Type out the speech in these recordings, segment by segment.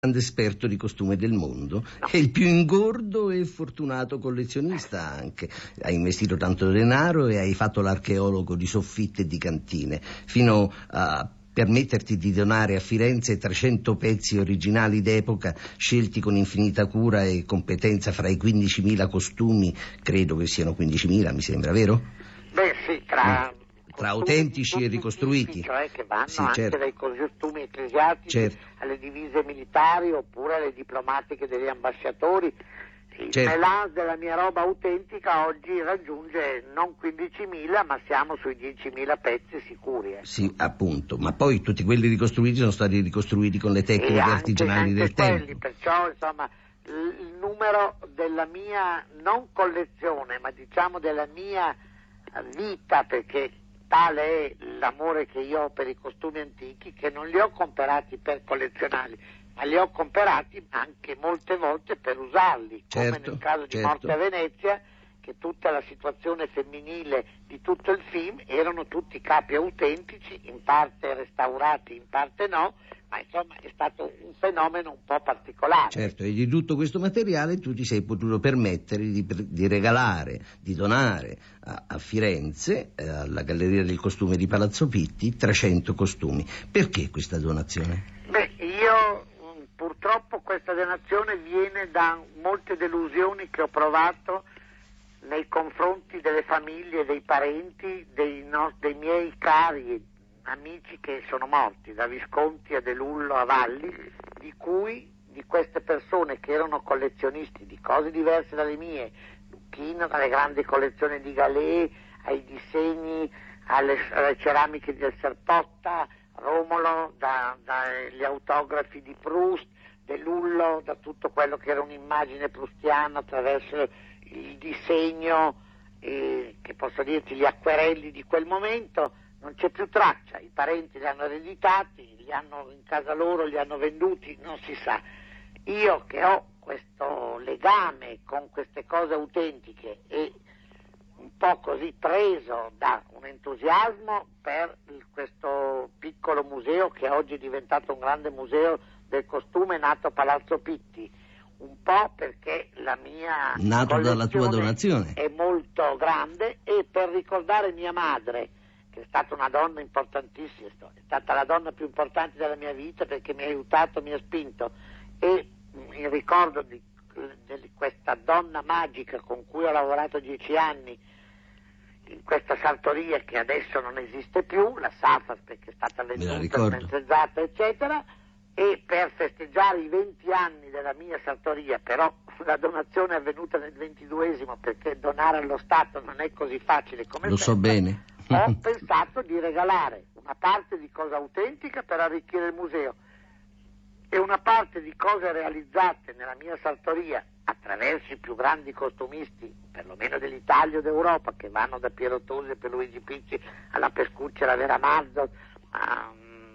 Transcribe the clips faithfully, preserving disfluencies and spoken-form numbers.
grande esperto di costume del mondo e il più ingordo e fortunato collezionista anche. Hai investito tanto denaro e hai fatto l'archeologo di soffitte e di cantine, fino a permetterti di donare a Firenze trecento pezzi originali d'epoca scelti con infinita cura e competenza fra i quindicimila costumi, credo che siano quindicimila, mi sembra, vero? Beh sì, tra... Mm. Tra autentici e ricostruiti, tipi, cioè che vanno sì, anche certo. dai costumi ecclesiastici certo. alle divise militari oppure alle diplomatiche degli ambasciatori. Il certo. melange della mia roba autentica oggi raggiunge non quindicimila, ma siamo sui diecimila pezzi sicuri. Eh. Sì, appunto, ma poi tutti quelli ricostruiti sono stati ricostruiti con le tecniche e anche, artigianali anche del quelli, tempo. Perciò insomma il numero della mia non collezione, ma diciamo della mia vita, perché tale è l'amore che io ho per i costumi antichi, che non li ho comprati per collezionarli, ma li ho comprati anche molte volte per usarli, come certo, nel caso di certo. Morte a Venezia, che tutta la situazione femminile di tutto il film erano tutti capi autentici, in parte restaurati, in parte no, ma insomma è stato un fenomeno un po' particolare. Certo, e di tutto questo materiale tu ti sei potuto permettere di, di regalare, di donare a, a Firenze, eh, alla Galleria del Costume di Palazzo Pitti, trecento costumi. Perché questa donazione? Beh, io purtroppo questa donazione viene da molte delusioni che ho provato nei confronti delle famiglie, dei parenti, dei, no, dei miei cari amici che sono morti, da Visconti a De Lullo a Valli, di cui, di queste persone che erano collezionisti di cose diverse dalle mie, Lucchino dalle grandi collezioni di Galè, ai disegni, alle, alle ceramiche del Serpotta, Romolo da, dagli autografi di Proust, De Lullo da tutto quello che era un'immagine proustiana attraverso il disegno, eh, che posso dirti gli acquerelli di quel momento. Non c'è più traccia, i parenti li hanno ereditati, li hanno in casa loro, li hanno venduti, non si sa. Io che ho questo legame con queste cose autentiche e un po' così preso da un entusiasmo per il, questo piccolo museo che oggi è diventato un grande museo del costume nato a Palazzo Pitti, un po' perché la mia nato dalla tua donazione è molto grande e per ricordare mia madre, che è stata una donna importantissima, è stata la donna più importante della mia vita perché mi ha aiutato, mi ha spinto, e in ricordo di, di questa donna magica con cui ho lavorato dieci anni in questa sartoria che adesso non esiste più, la Safas, perché è stata venduta, smentezzata eccetera, e per festeggiare i venti anni della mia sartoria, però la donazione è avvenuta nel ventiduesimo perché donare allo Stato non è così facile come lo sembra, so bene. ho pensato di regalare una parte di cosa autentica per arricchire il museo e una parte di cose realizzate nella mia sartoria attraverso i più grandi costumisti, perlomeno dell'Italia o d'Europa, che vanno da Piero Tosi per Luigi Picci alla Pescuccia, alla Vera Marzot, a,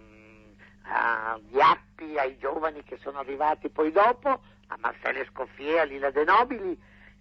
a Viappi, ai giovani che sono arrivati poi dopo, a Marcelle Scoffier, a Lila De Nobili.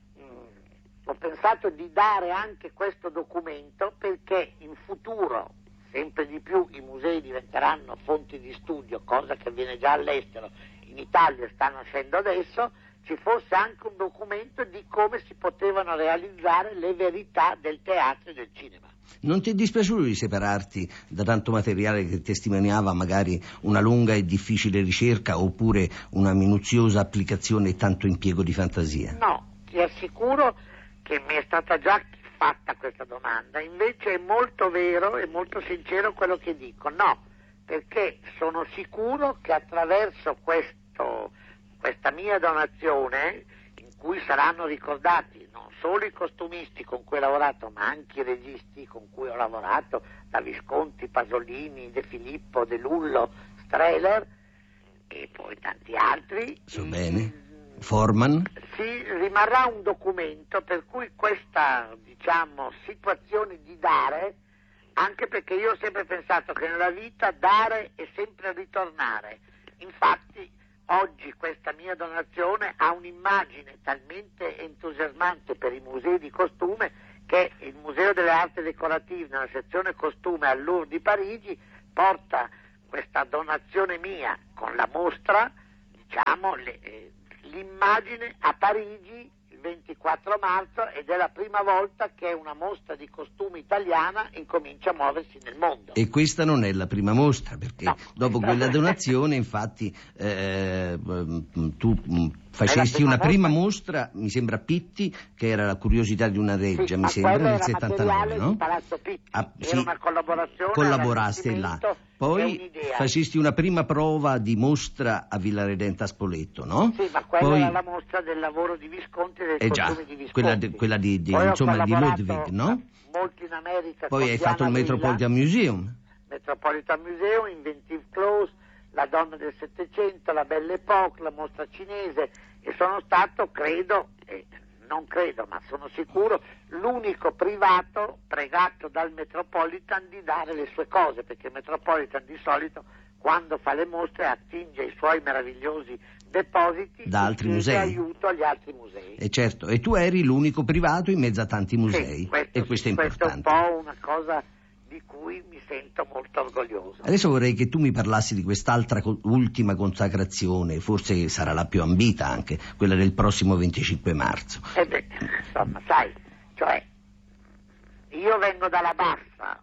Ho pensato di dare anche questo documento perché in futuro sempre di più i musei diventeranno fonti di studio, cosa che avviene già all'estero, in Italia sta nascendo adesso, ci fosse anche un documento di come si potevano realizzare le verità del teatro e del cinema. Non ti è dispiaciuto di separarti da tanto materiale che testimoniava magari una lunga e difficile ricerca oppure una minuziosa applicazione e tanto impiego di fantasia? No, ti assicuro che mi è stata già fatta questa domanda, invece è molto vero e molto sincero quello che dico. No, perché sono sicuro che attraverso questo, questa mia donazione, in cui saranno ricordati non solo i costumisti con cui ho lavorato, ma anche i registi con cui ho lavorato, da Visconti, Pasolini, De Filippo, De Lullo, Strehler e poi tanti altri. So bene. Forman? Sì, rimarrà un documento per cui questa, diciamo, situazione di dare, anche perché io ho sempre pensato che nella vita dare è sempre ritornare. Infatti oggi questa mia donazione ha un'immagine talmente entusiasmante per i musei di costume che il Museo delle Arti Decorative, nella sezione costume al Louvre di Parigi, porta questa donazione mia con la mostra diciamo le, eh, l'immagine a Parigi il ventiquattro marzo, ed è la prima volta che una mostra di costumi italiana incomincia a muoversi nel mondo. E questa non è la prima mostra, perché no, dopo quella donazione infatti eh, tu facesti una prima prima mostra? mostra, mi sembra a Pitti, che era La curiosità di una reggia, sì, mi ma sembra nel era settantanove, no? Di Palazzo Pitti. Ah, era sì, una collaborazione, collaboraste là. Poi un'idea. facesti una prima prova di mostra a Villa Redenta a Spoleto, no? Sì, ma quella Poi... era la mostra del lavoro di Visconti e del eh costume già, di Visconti. quella di, quella di, di, Poi insomma, di ho Ludwig, no? molto in America. Poi con hai Diana fatto il Villa, Metropolitan Museum. Metropolitan Museum, Inventive Clothes, La donna del Settecento, La Belle Époque, la mostra cinese, e sono stato, credo, eh, non credo, ma sono sicuro, l'unico privato pregato dal Metropolitan di dare le sue cose, perché il Metropolitan di solito quando fa le mostre attinge i suoi meravigliosi depositi da altri e musei, aiuto agli altri musei. E certo, e tu eri l'unico privato in mezzo a tanti musei, sì, questo, e questo è importante. Questo è un po' una cosa di cui mi sento molto orgoglioso. Adesso vorrei che tu mi parlassi di quest'altra co- ultima consacrazione, forse sarà la più ambita anche, quella del prossimo venticinque marzo. Eh beh, insomma, sai, cioè, io vengo dalla bassa,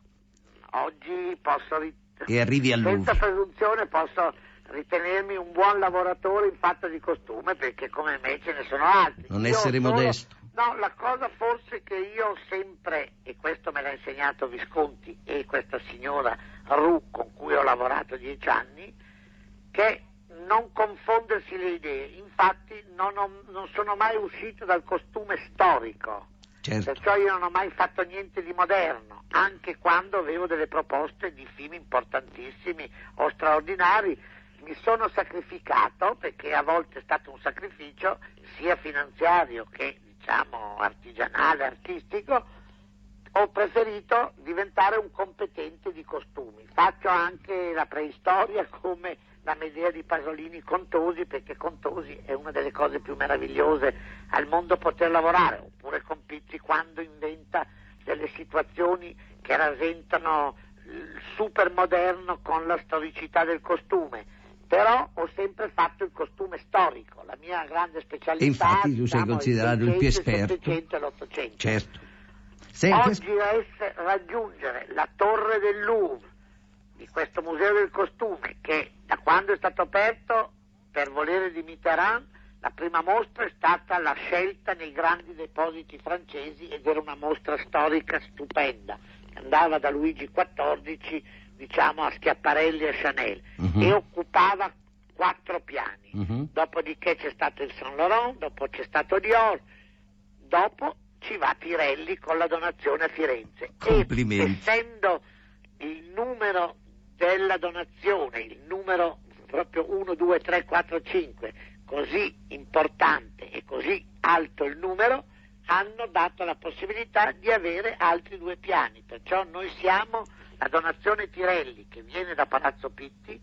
oggi posso rit- e arrivi al Louvre. Senza presunzione posso ritenermi un buon lavoratore in fatto di costume, perché come me ce ne sono altri. Non io essere solo, modesto. No, la cosa forse che io ho sempre, e questo me l'ha insegnato Visconti e questa signora Roux con cui ho lavorato dieci anni, che non confondersi le idee. Infatti non, ho, non sono mai uscito dal costume storico. Certo. Perciò io non ho mai fatto niente di moderno, anche quando avevo delle proposte di film importantissimi o straordinari. Mi sono sacrificato, perché a volte è stato un sacrificio sia finanziario che diciamo artigianale, artistico. Ho preferito diventare un competente di costumi. Faccio anche la preistoria come la Medea di Pasolini Contosi, perché Contosi è una delle cose più meravigliose al mondo poter lavorare, oppure con Pitti quando inventa delle situazioni che rasentano il super moderno con la storicità del costume. Però ho sempre fatto il costume storico, la mia grande specialità. E infatti tu sei diciamo, considerato il più esperto. Il settecento e l'Ottocento. Certo. Senti, Oggi ess- raggiungere la torre del Louvre, di questo museo del costume, che da quando è stato aperto per volere di Mitterrand, la prima mostra è stata la scelta nei grandi depositi francesi, ed era una mostra storica stupenda, andava da Luigi quattordici diciamo a Schiaparelli e Chanel, uh-huh. e occupava quattro piani. Uh-huh. Dopodiché c'è stato il Saint Laurent, dopo c'è stato Dior, dopo ci va Pirelli con la donazione a Firenze. Complimenti. E essendo il numero della donazione, il numero proprio uno, due, tre, quattro, cinque, così importante e così alto il numero, hanno dato la possibilità di avere altri due piani. Perciò noi siamo la donazione Tirelli, che viene da Palazzo Pitti,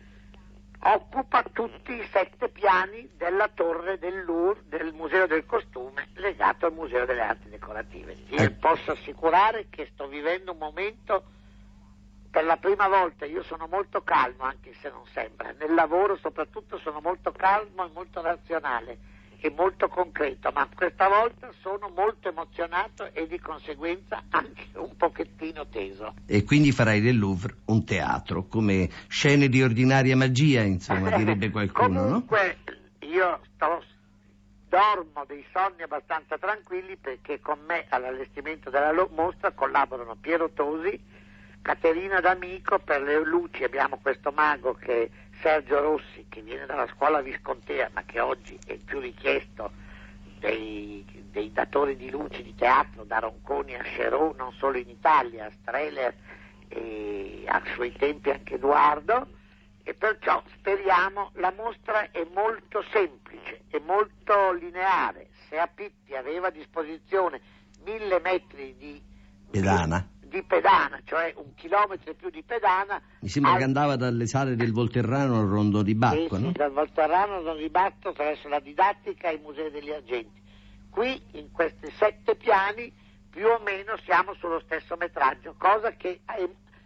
occupa tutti i sette piani della torre del Louvre, del Museo del Costume, legato al Museo delle Arti Decorative. Io eh. posso assicurare che sto vivendo un momento, per la prima volta, io sono molto calmo, anche se non sembra, nel lavoro soprattutto sono molto calmo e molto razionale e molto concreto, ma questa volta sono molto emozionato e di conseguenza anche un pochettino teso. E quindi farai del Louvre un teatro, come scene di ordinaria magia, insomma, direbbe qualcuno, Comunque, no? io sto, dormo dei sonni abbastanza tranquilli, perché con me all'allestimento della mostra collaborano Piero Tosi, Caterina D'Amico. Per le luci abbiamo questo mago che è Sergio Rossi, che viene dalla scuola viscontea, ma che oggi è più richiesto dei, dei datori di luci di teatro, da Ronconi a Cherot, non solo in Italia, a Streller e a suoi tempi anche Edoardo, e perciò speriamo. La mostra è molto semplice, è molto lineare. Se a Pitti aveva a disposizione mille metri di pedana, di pedana, cioè un chilometro e più di pedana. Mi sembra al... che andava dalle sale del Volterrano al Rondo di Bacco, sì, no? Sì, dal Volterrano al Rondo di Bacco, attraverso la didattica ai Musei degli Argenti. Qui, in questi sette piani, più o meno siamo sullo stesso metraggio, cosa che è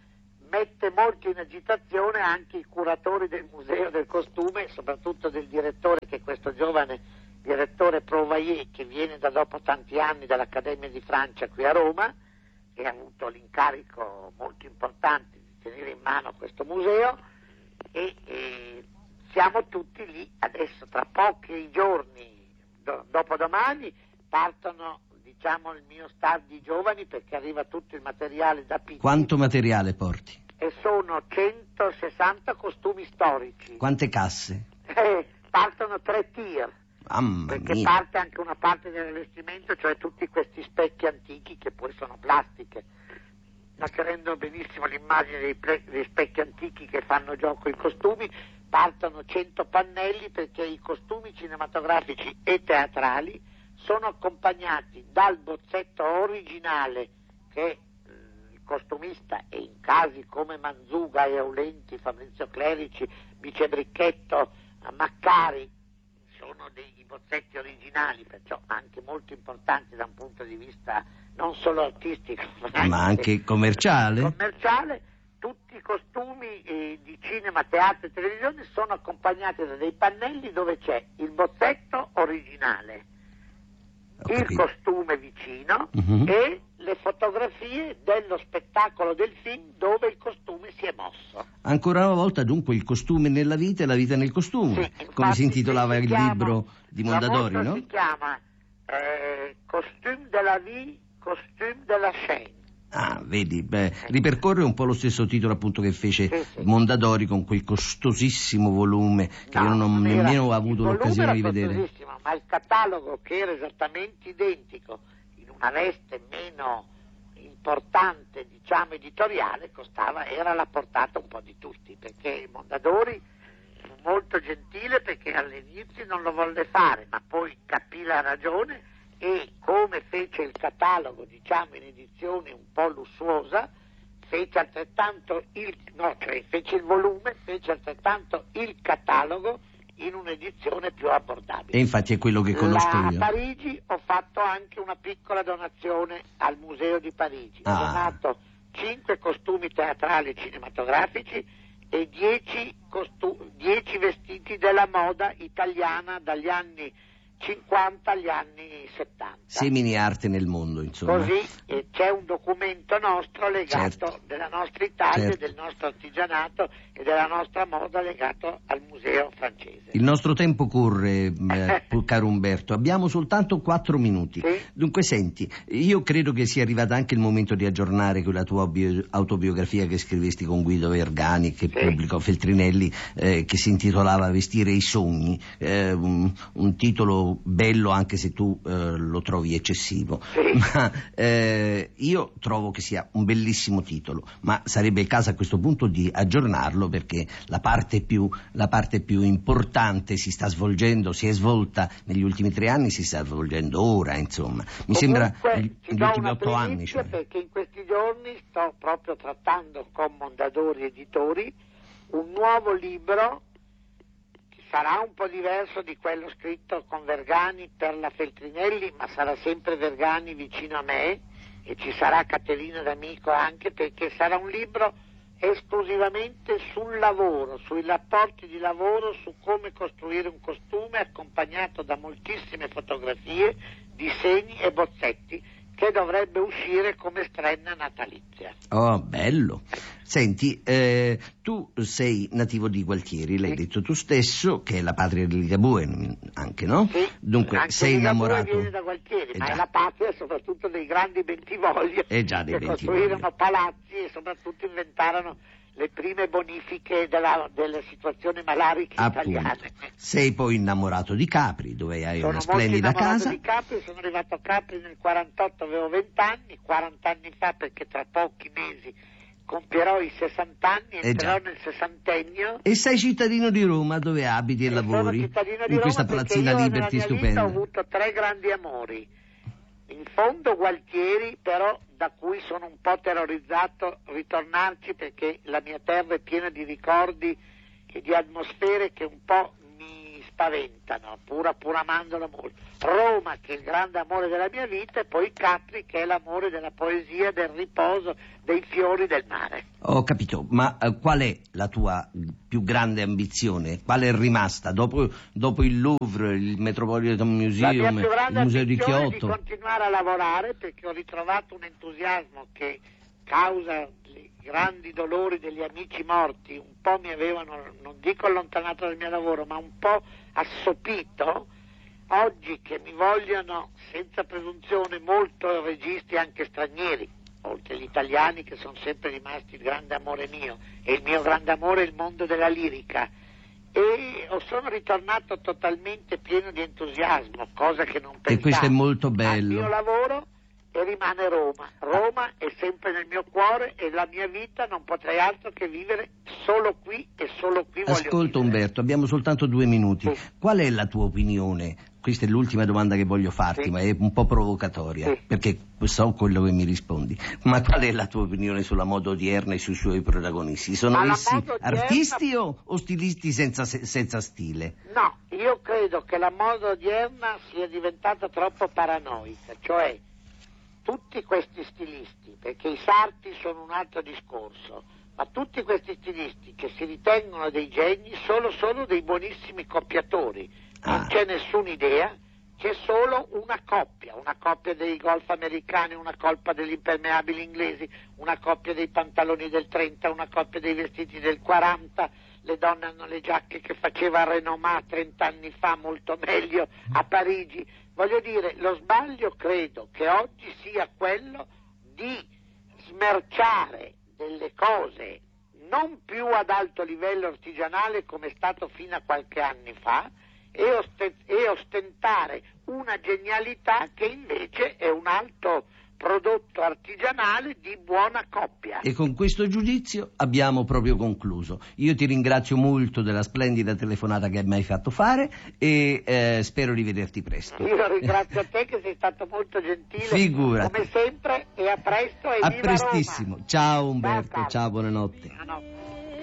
mette molto in agitazione anche i curatori del Museo del Costume, soprattutto del direttore, che è questo giovane direttore Provaier, che viene da dopo tanti anni dall'Accademia di Francia qui a Roma, e ha avuto l'incarico molto importante di tenere in mano questo museo, e, e siamo tutti lì adesso. Tra pochi giorni, do, dopodomani, partono, diciamo, il mio staff di giovani, perché arriva tutto il materiale da piccoli. Quanto materiale porti? E sono centosessanta costumi storici. Quante casse? Eh, partono tre tir. Mamma perché mia. parte anche una parte del rivestimento, cioè tutti questi specchi antichi che poi sono plastiche, ma che rendono benissimo l'immagine dei, ple- dei specchi antichi che fanno gioco ai costumi. Partono cento pannelli, perché i costumi cinematografici e teatrali sono accompagnati dal bozzetto originale che il costumista, e in casi come Manzuga e Aulenti, Fabrizio Clerici, Bice Bricchetto, Maccari, sono dei bozzetti originali, perciò anche molto importanti da un punto di vista non solo artistico ma anche, ma anche commerciale. commerciale. Tutti i costumi eh, di cinema, teatro e televisione sono accompagnati da dei pannelli dove c'è il bozzetto originale, Ho il capito. costume vicino Mhm. e le fotografie dello spettacolo del film dove il costume si è mosso. Ancora una volta, dunque, il costume nella vita e la vita nel costume, Sì, come infatti, si intitolava si il chiama- libro di la Mondadori, mostra no? si chiama eh, Costume de la vie, Costume de la scène. Ah, vedi, beh, ripercorre un po' lo stesso titolo appunto che fece Sì, sì. Mondadori con quel costosissimo volume che No, io non ho era- nemmeno ho il avuto volume l'occasione di era vedere. costosissimo, ma il catalogo, che era esattamente identico, in una veste meno importante, diciamo editoriale, costava, era alla portata un po' di tutti, perché Mondadori fu molto gentile, perché all'inizio non lo volle fare, ma poi capì la ragione, e come fece il catalogo, diciamo, in edizione un po' lussuosa, fece altrettanto il no, cioè fece il volume, fece altrettanto il catalogo in un'edizione più abbordabile. E infatti è quello che conosco La- io. A Parigi ho fatto anche una piccola donazione al Museo di Parigi. Ho Ah. donato cinque costumi teatrali e cinematografici e dieci vestiti della moda italiana dagli anni cinquanta agli anni settanta. Semini arte nel mondo, insomma. Così eh, c'è un documento nostro legato, Certo. della nostra Italia, Certo. del nostro artigianato e della nostra moda legato al museo francese. Il nostro tempo corre, eh, caro Umberto, abbiamo soltanto quattro minuti. Sì. Dunque senti, io credo che sia arrivato anche il momento di aggiornare quella tua bio- autobiografia che scrivesti con Guido Vergani, che Sì. pubblicò Feltrinelli, eh, che si intitolava Vestire i sogni, eh, un, un titolo bello anche se tu eh, lo trovi eccessivo. Sì. Ma eh, io trovo che sia un bellissimo titolo, ma sarebbe il caso a questo punto di aggiornarlo, perché la parte più, la parte più importante si sta svolgendo, si è svolta negli ultimi tre anni, si sta svolgendo ora, insomma. Mi sembra Comunque, gli, ci gli do ultimi una otto anni. primizia, Cioè. perché in questi giorni sto proprio trattando con Mondadori Editori un nuovo libro che sarà un po' diverso di quello scritto con Vergani per la Feltrinelli, ma sarà sempre Vergani vicino a me, e ci sarà Caterina D'Amico anche, perché sarà un libro esclusivamente sul lavoro, sui rapporti di lavoro, su come costruire un costume, accompagnato da moltissime fotografie, disegni e bozzetti, che dovrebbe uscire come strenna natalizia. Oh, bello. Senti, eh, tu sei nativo di Gualtieri, l'hai Sì. detto tu stesso, che è la patria di Ligabue anche, no? Sì, Dunque, anche sei Ligabue innamorato... viene da Gualtieri, Eh ma già. è la patria soprattutto dei grandi Bentivoglio, Eh già, dei che Bentivoglio. costruirono palazzi e soprattutto inventarono le prime bonifiche della, delle situazioni malariche Appunto. italiane. Sei poi innamorato di Capri, dove hai Sono una molto splendida innamorato casa. di Capri, sono arrivato a Capri nel quarantotto, avevo venti anni, quaranta anni fa, perché tra pochi mesi compierò i sessanta anni, Eh entrerò già. nel sessantennio. E sei cittadino di Roma, dove abiti e, E sono lavori, cittadino di in questa Roma, perché palazzina io Liberty nella mia stupenda. vita ho avuto tre grandi amori. In fondo Gualtieri, però da cui sono un po' terrorizzato ritornarci, perché la mia terra è piena di ricordi e di atmosfere che un po' mi spaventano, pur, pur amandolo molto. Roma, che è il grande amore della mia vita, e poi Capri, che è l'amore della poesia, del riposo, dei fiori, del mare. Ho capito, ma uh, qual è la tua più grande ambizione? Qual è rimasta? Dopo, dopo il Louvre, il Metropolitan Museum, la mia più grande il Museo di ambizione è Kyoto? di continuare a lavorare, perché ho ritrovato un entusiasmo che causa i grandi dolori degli amici morti, un po' mi avevano, non dico allontanato dal mio lavoro, ma un po' assopito. Oggi che mi vogliono, senza presunzione, molto registi anche stranieri, oltre agli italiani che sono sempre rimasti il grande amore mio, e il mio grande amore è il mondo della lirica, e sono ritornato totalmente pieno di entusiasmo, cosa che non pensavo. E questo è molto bello. Al mio lavoro, e rimane Roma. Roma è sempre nel mio cuore, e la mia vita non potrei altro che vivere solo qui, e solo qui voglio Ascolta vivere. Umberto, abbiamo soltanto due minuti. Sì. Qual è la tua opinione? Questa è l'ultima domanda che voglio farti, Sì. ma è un po' provocatoria, Sì. perché so quello che mi rispondi. Ma qual è la tua opinione sulla moda odierna e sui suoi protagonisti? Sono Ma la essi moda odierna- artisti o, o stilisti senza, senza stile? No, io credo che la moda odierna sia diventata troppo paranoica, cioè tutti questi stilisti, perché i sarti sono un altro discorso, ma tutti questi stilisti che si ritengono dei geni sono solo dei buonissimi coppiatori, non Ah. c'è nessuna idea, c'è solo una coppia, una coppia dei golf americani, una coppia degli impermeabili inglesi, una coppia dei pantaloni del trenta, una coppia dei vestiti del quaranta, le donne hanno le giacche che faceva Renomat trent'anni fa molto meglio a Parigi. Voglio dire, lo sbaglio credo che oggi sia quello di smerciare delle cose non più ad alto livello artigianale come è stato fino a qualche anni fa, e, ost- e ostentare una genialità che invece è un alto prodotto artigianale di buona coppia. E con questo giudizio abbiamo proprio concluso. Io ti ringrazio molto della splendida telefonata che mi hai fatto fare e eh, spero di vederti presto. Io ringrazio te che sei stato molto gentile, Figurati. come sempre, e a presto, e A viva prestissimo. Roma. Ciao Umberto, Ciao, ciao, buonanotte. Buonanotte.